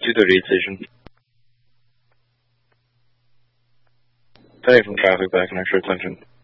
to the raid station. Penny from traffic back in extra attention.